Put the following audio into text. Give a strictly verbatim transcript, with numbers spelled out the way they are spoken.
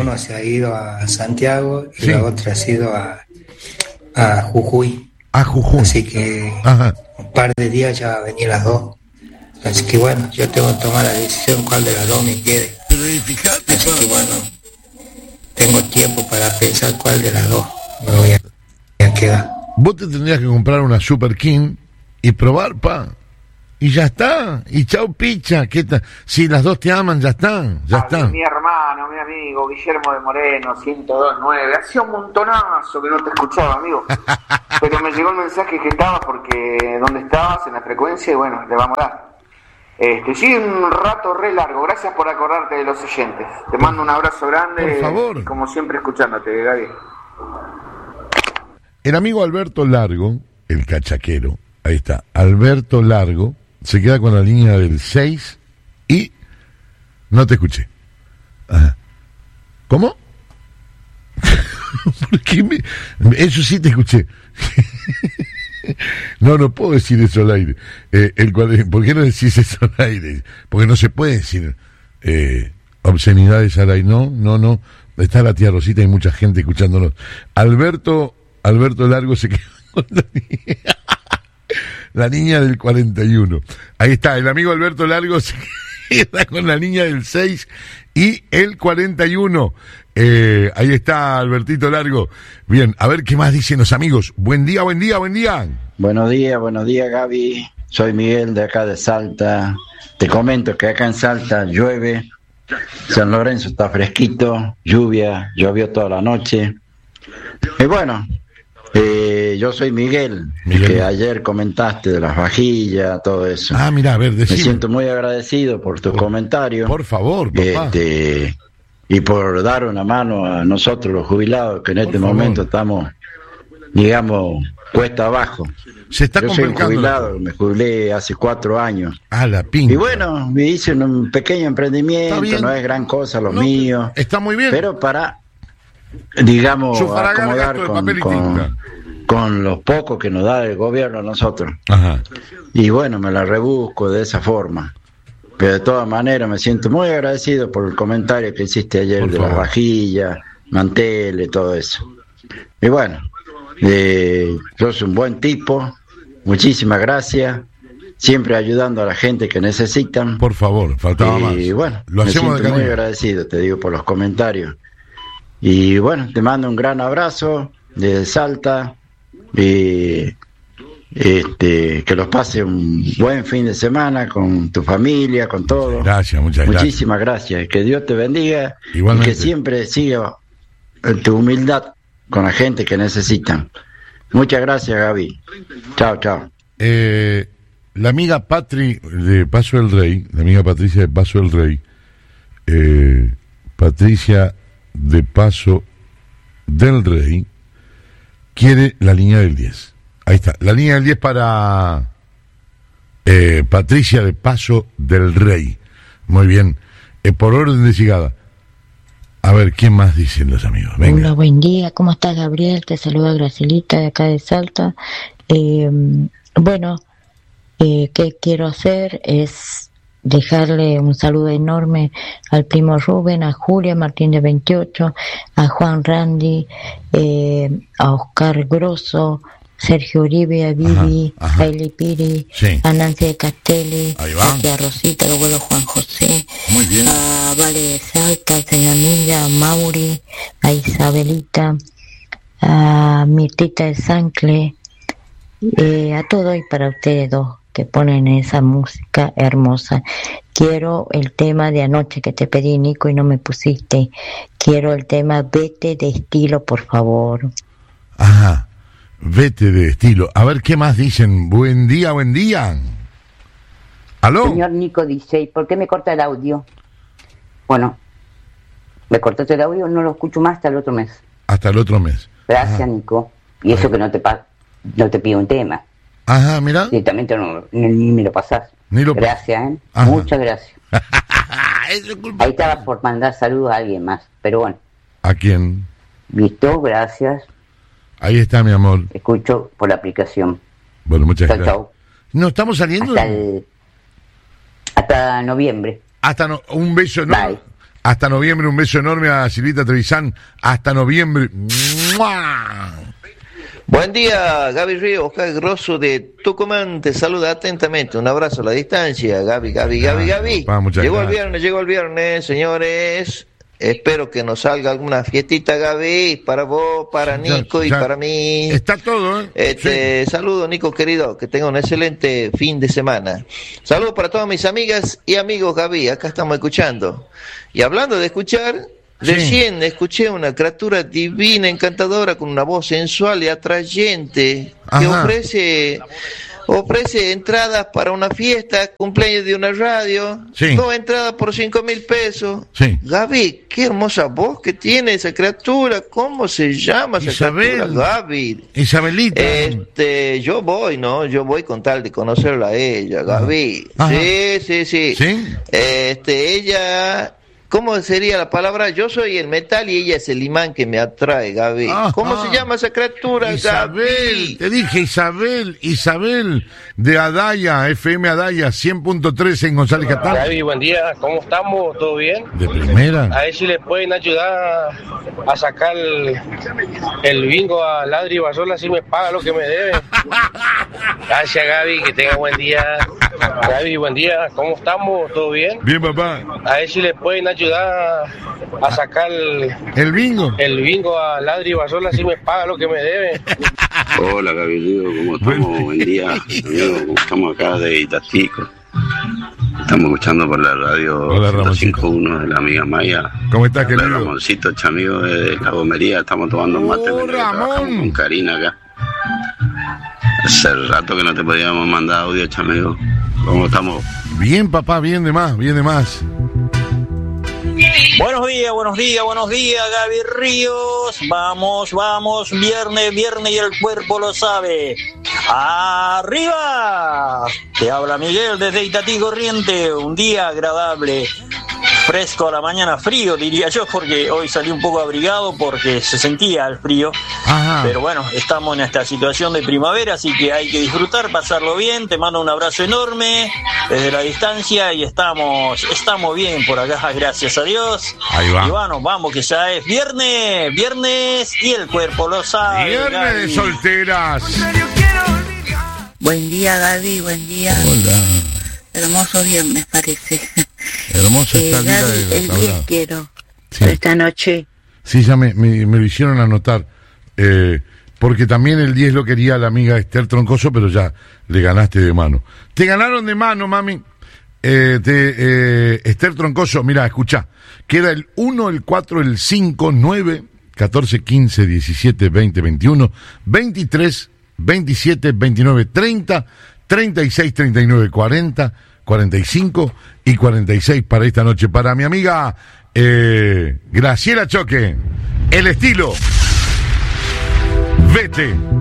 uno se ha ido a Santiago y sí. la otra ha ido a, a Jujuy. A Jujuy. Así que Ajá. un par de días ya va a venir las dos. Así que bueno, yo tengo que tomar la decisión cuál de las dos me quede. Así que bueno, tengo tiempo para pensar cuál de las dos me voy a, a quedar. Vos te tendrías que comprar una Super King y probar, pa. Y ya está. Y chau picha. ¿Qué tal? Si las dos te aman, ya están. Ya están. Mi hermano, mi amigo, Guillermo de Moreno, ciento dos nueve. Hacía un montonazo que no te escuchaba, amigo. Pero me llegó el mensaje que estabas porque donde estabas, en la frecuencia, y bueno, le vamos a dar. Este, sí, un rato re largo. Gracias por acordarte de los oyentes. Te mando un abrazo grande. Por favor. Y como siempre, escuchándote, Gaby. El amigo Alberto Largo, el cachaquero, ahí está, Alberto Largo, se queda con la línea del seis y no te escuché. Ajá. ¿Cómo? ¿Por qué me... Eso sí te escuché. No, no puedo decir eso al aire. Eh, el cual... ¿Por qué no decís eso al aire? Porque no se puede decir eh, obscenidades al aire. No, no, no. Está la tía Rosita y mucha gente escuchándonos. Alberto, Alberto Largo se quedó con la niña, la niña del cuarenta y uno. Ahí está, el amigo Alberto Largo se queda con la niña del seis y el cuarenta y uno. Eh, ahí está Albertito Largo. Bien, a ver qué más dicen los amigos. Buen día, buen día, buen día. Buenos días, buenos días, Gaby. Soy Miguel de acá de Salta. Te comento que acá en Salta llueve. San Lorenzo está fresquito, lluvia, llovió toda la noche. Y bueno, eh, yo soy Miguel, Miguel, que ayer comentaste de las vajillas, todo eso. Ah, mira, a ver, decime. Me siento muy agradecido por tu por, comentario. Por favor, papá. Este, y por dar una mano a nosotros los jubilados, que en este por momento favor. Estamos, digamos, cuesta abajo. Se está Yo soy un jubilado, me jubilé hace cuatro años. Ah, la pinta. Y bueno, me hice un pequeño emprendimiento, no es gran cosa lo no, mío. Está muy bien. Pero para, digamos, acomodar con, con, con los pocos que nos da el gobierno a nosotros. Ajá. Y bueno, me la rebusco de esa forma. Pero de todas maneras me siento muy agradecido por el comentario que hiciste ayer por de favor. Las vajillas, manteles, todo eso. Y bueno, eh, sos un buen tipo, muchísimas gracias, siempre ayudando a la gente que necesitan. Por favor, faltaba y, más. Y bueno, Lo me hacemos siento muy agradecido, te digo, por los comentarios. Y bueno, te mando un gran abrazo desde Salta y este que los pase un buen fin de semana con tu familia, con todo. Gracias, muchas gracias. Muchísimas gracias, que Dios te bendiga. Igualmente. Y que siempre siga tu humildad con la gente que necesitan. Muchas gracias, Gaby. Chao, chao. Eh, la amiga Patri de Paso del Rey, la amiga Patricia de Paso del Rey, eh, Patricia de Paso del Rey, quiere la línea del diez. Ahí está, la línea del diez para eh, Patricia de Paso del Rey. Muy bien, eh, por orden de llegada. A ver, ¿quién más dicen los amigos? Venga. Hola, buen día. ¿Cómo estás, Gabriel? Te saluda Gracielita de acá de Salta. Eh, bueno, eh, ¿qué quiero hacer? Es dejarle un saludo enorme al primo Rubén, a Julia Martín de veintiocho, a Juan Randy, eh, a Oscar Grosso, Sergio Uribe, a Vivi, ajá, ajá. a Eli Piri, sí. a Nancy de Castelli, a Rosita, al abuelo Juan José, muy bien. a Vale de Salta, al señor Ninja, a Mauri, a Isabelita, a Mirtita de Sancle, eh, a todo y para ustedes dos que ponen esa música hermosa. Quiero el tema de anoche que te pedí, Nico, y no me pusiste. Quiero el tema Vete de Estilo, por favor. Ajá. Vete de Estilo. A ver, ¿qué más dicen? Buen día, buen día. ¿Aló? Señor Nico dice, ¿y por qué me corta el audio? Bueno, me cortaste el audio, no lo escucho más hasta el otro mes. Hasta el otro mes. Gracias, ajá. Nico. Y eso Ay. que no te pa- no te pido un tema. Ajá, mira. Directamente no, ni, ni me lo pasás. Ni lo gracias, ¿eh? Ajá. Muchas gracias. Ahí estaba por mandar saludos a alguien más, pero bueno. ¿A quién? Listo, gracias. Ahí está, mi amor. Escucho por la aplicación. Bueno, muchas chau, gracias. Chau. No, estamos saliendo. Hasta, el, hasta noviembre. Hasta no, un beso, ¿no? Bye. Hasta noviembre, un beso enorme a Silvita Trevisan. Hasta noviembre. ¡Mua! Buen día, Gaby Río, Oscar Grosso de Tucumán, te saluda atentamente, un abrazo a la distancia, Gaby, Gaby, Gaby, Gaby. Ah, muchas llegó gracias. el viernes, llegó el viernes, señores, espero que nos salga alguna fiestita, Gaby, para vos, para Nico Ya, y ya. para mí. Está todo, ¿eh? Este, saludo, Nico querido, que tenga un excelente fin de semana. Saludos para todas mis amigas y amigos, Gaby, acá estamos escuchando. Y hablando de escuchar... Sí. Recién escuché una criatura divina, encantadora, con una voz sensual y atrayente, que Ajá. ofrece ofrece entradas para una fiesta, cumpleaños de una radio, Sí. dos entradas por cinco mil pesos. Sí. Gaby, qué hermosa voz que tiene esa criatura, ¿cómo se llama esa Isabel. criatura, Gaby? Isabelita. Este, yo voy, ¿no? Yo voy con tal de conocerla a ella, Gaby. Ajá. Sí, sí, sí. ¿Sí? Este, ella... ¿Cómo sería la palabra? Yo soy el metal y ella es el imán que me atrae, Gaby. Ajá. ¿Cómo se llama esa criatura, Isabel, Gaby? te dije Isabel, Isabel de Adaya, F M Adaya, cien punto tres en González Catán. Gaby, buen día, ¿cómo estamos? ¿Todo bien? De primera. A ver si le pueden ayudar a sacar el, el bingo a Ladri Basola, si me paga lo que me debe. Gracias, Gaby, que tenga buen día. Gaby, buen día, ¿cómo estamos? ¿Todo bien? Bien, papá. A ver si le pueden ayudar a sacar el, El bingo. el bingo a Ladri Basola, si me paga lo que me debe. Hola, Gabrielito, ¿cómo estamos? Buen día, amigos, ¿cómo estamos acá de Itatico? Estamos escuchando por la radio Hola, ciento Ramoncito. cinco punto uno de la amiga Maya. ¿Cómo estás, Hola, querido? Ramoncito, chamigo de la gomería, estamos tomando Oh, mate mientras que Ramón. trabajamos con Karina acá. Hace rato que no te podíamos mandar audio, chamigo. ¿Cómo estamos? Bien, papá, bien de más, bien de más. Buenos días, buenos días, buenos días, Gaby Ríos. Vamos, vamos, viernes, viernes y el cuerpo lo sabe. ¡Arriba! Te habla Miguel desde Itatí Corriente. Un día agradable, fresco a la mañana, frío diría yo, porque hoy salí un poco abrigado porque se sentía el frío. Ajá. Pero bueno, estamos en esta situación de primavera, así que hay que disfrutar, pasarlo bien. Te mando un abrazo enorme desde la distancia y estamos, estamos bien por acá, gracias a Dios. Ahí va. Y bueno, vamos que ya es viernes, viernes y el cuerpo lo sabe. Viernes de Gaby. solteras. Buen día, Gaby, buen día. Hola. Hermoso viernes parece. Hermosa Eh, salida Gaby, de el la diez tabla. quiero. Sí. Para esta noche. Sí, ya me, me, me lo hicieron anotar. Eh, porque también el diez lo quería la amiga Esther Troncoso, pero ya le ganaste de mano. Te ganaron de mano, mami. Eh, te, eh, Esther Troncoso, mira, escuchá. Queda el uno, el cuatro, el cinco, nueve, catorce, quince, diecisiete, veinte, veintiuno, veintitrés, veintisiete, veintinueve, treinta, treinta y seis, treinta y nueve, cuarenta, cuarenta y cinco y cuarenta y seis para esta noche. Para mi amiga eh, Graciela Choque, el estilo. Vete.